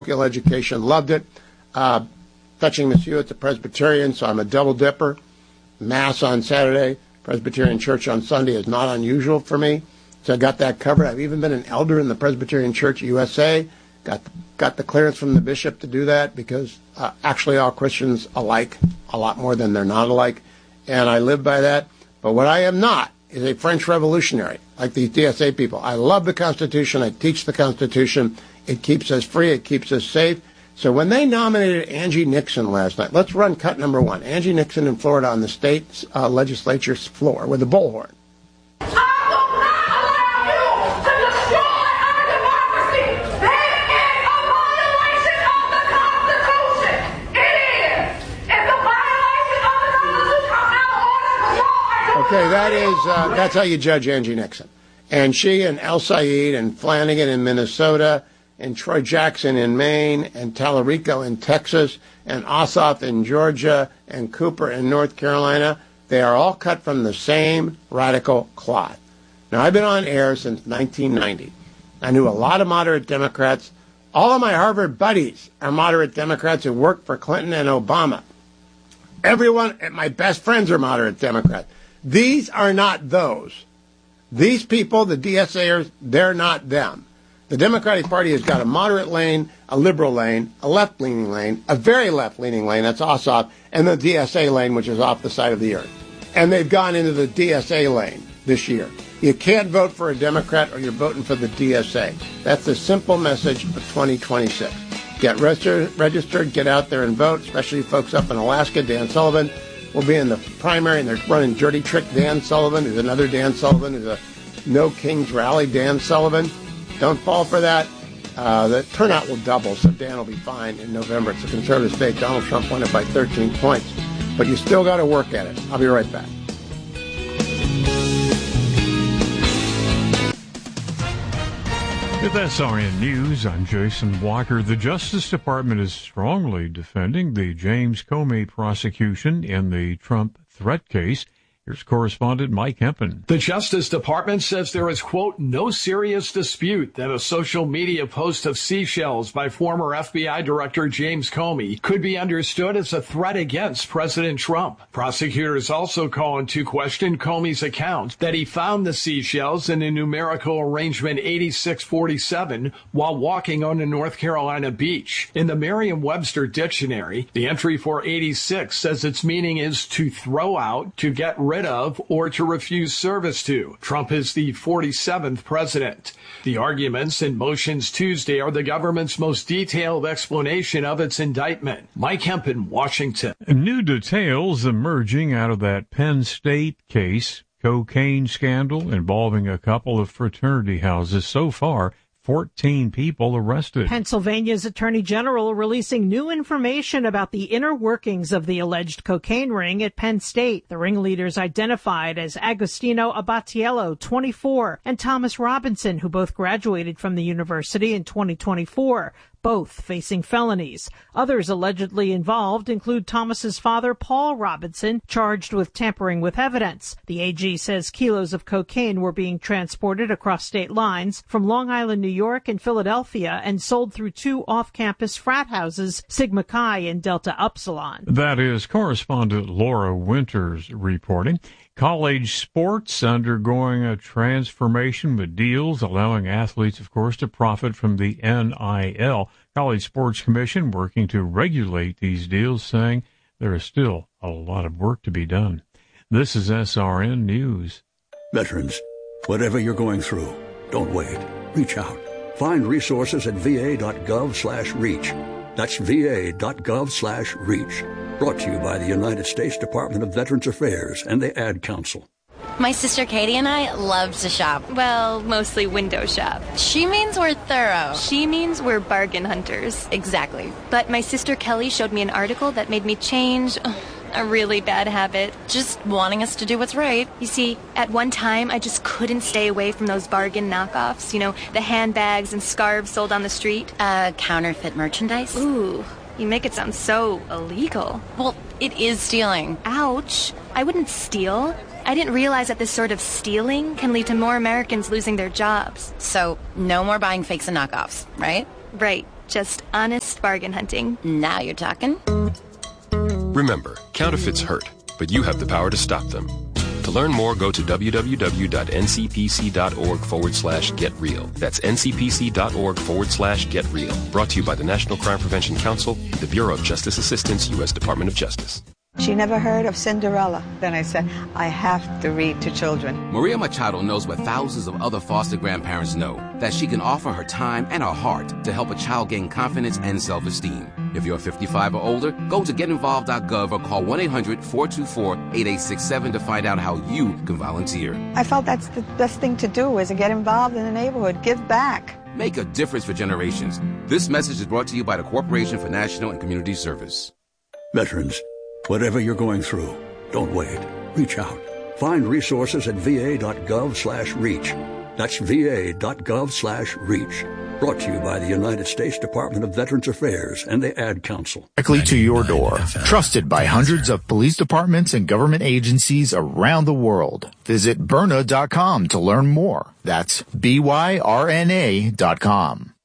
education, loved it. Touching Miss Hewitt's a Presbyterian, so I'm a double dipper. Mass on Saturday, Presbyterian Church on Sunday is not unusual for me. So I got that covered. I've even been an elder in the Presbyterian Church USA. Got the clearance from the bishop to do that because actually all Christians alike, a lot more than they're not alike. And I live by that. But what I am not is a French revolutionary like these DSA people. I love the Constitution. I teach the Constitution. It keeps us free. It keeps us safe. So when they nominated Angie Nixon last night, let's run cut number one. Angie Nixon in Florida on the state legislature's floor with a bullhorn. Okay, that's how you judge Angie Nixon. And she and El Sayed and Flanagan in Minnesota and Troy Jackson in Maine and Tallarico in Texas and Ossoff in Georgia and Cooper in North Carolina, they are all cut from the same radical cloth. Now, I've been on air since 1990. I knew a lot of moderate Democrats. All of my Harvard buddies are moderate Democrats who worked for Clinton and Obama. Everyone, my best friends are moderate Democrats. These are not those. These people, the DSAers, they're not them. The Democratic Party has got a moderate lane, a liberal lane, a left-leaning lane, a very left-leaning lane, that's Ossoff, and the DSA lane, which is off the side of the earth. And they've gone into the DSA lane this year. You can't vote for a Democrat or you're voting for the DSA. That's the simple message of 2026. Get registered, get out there and vote, especially folks up in Alaska. Dan Sullivan will be in the primary, and they're running Dirty Trick Dan Sullivan, who's another Dan Sullivan, who's a No Kings Rally Dan Sullivan. Don't fall for that. The turnout will double, so Dan will be fine in November. It's a conservative state. Donald Trump won it by 13 points. But you still got to work at it. I'll be right back. With SRN News, I'm Jason Walker. The Justice Department is strongly defending the James Comey prosecution in the Trump threat case. Here's correspondent Mike Hempen. The Justice Department says there is, quote, no serious dispute that a social media post of seashells by former FBI Director James Comey could be understood as a threat against President Trump. Prosecutors also call into question Comey's account that he found the seashells in a numerical arrangement 8647 while walking on a North Carolina beach. In the Merriam-Webster dictionary, the entry for 86 says its meaning is to throw out, to get rid of, or to refuse service to. Trump is the 47th president. The arguments and motions Tuesday are the government's most detailed explanation of its indictment. Mike Hempen, Washington. New details emerging out of that Penn State case, cocaine scandal involving a couple of fraternity houses. So far, 14 people arrested. Pennsylvania's Attorney General releasing new information about the inner workings of the alleged cocaine ring at Penn State. The ringleaders identified as Agostino Abatiello, 24, and Thomas Robinson, who both graduated from the university in 2024. Both facing felonies. Others allegedly involved include Thomas's father, Paul Robinson, charged with tampering with evidence. The AG says kilos of cocaine were being transported across state lines from Long Island, New York and Philadelphia and sold through two off-campus frat houses, Sigma Chi and Delta Upsilon. That is correspondent Laura Winters reporting. College sports undergoing a transformation with deals allowing athletes, of course, to profit from the NIL. College Sports Commission working to regulate these deals, saying there is still a lot of work to be done. This is SRN News. Veterans, whatever you're going through, don't wait. Reach out. Find resources at va.gov/reach. That's va.gov/reach. Brought to you by the United States Department of Veterans Affairs and the Ad Council. My sister Katie and I love to shop. Well, mostly window shop. She means we're thorough. She means we're bargain hunters. Exactly. But my sister Kelly showed me an article that made me change a really bad habit. Just wanting us to do what's right. You see, at one time, I just couldn't stay away from those bargain knockoffs. You know, the handbags and scarves sold on the street. Counterfeit merchandise? Ooh. You make it sound so illegal. Well, it is stealing. Ouch. I wouldn't steal. I didn't realize that this sort of stealing can lead to more Americans losing their jobs. So, no more buying fakes and knockoffs, right? Right. just honest bargain hunting. Now you're talking. Remember, counterfeits hurt, but you have the power to stop them. To learn more, go to www.ncpc.org/getreal. That's ncpc.org/getreal. Brought to you by the National Crime Prevention Council, the Bureau of Justice Assistance, U.S. Department of Justice. She never heard of Cinderella. Then I said, I have to read to children. Maria Machado knows what thousands of other foster grandparents know, that she can offer her time and her heart to help a child gain confidence and self-esteem. If you're 55 or older, go to getinvolved.gov or call 1-800-424-8867 to find out how you can volunteer. I felt that's the best thing to do, is to get involved in the neighborhood, give back. Make a difference for generations. This message is brought to you by the Corporation for National and Community Service. Veterans, whatever you're going through, don't wait. Reach out. Find resources at va.gov/reach. That's va.gov/reach. Brought to you by the United States Department of Veterans Affairs and the Ad Council. Directly to your door. Trusted by hundreds of police departments and government agencies around the world. Visit Byrna.com to learn more. That's BYRNA.com.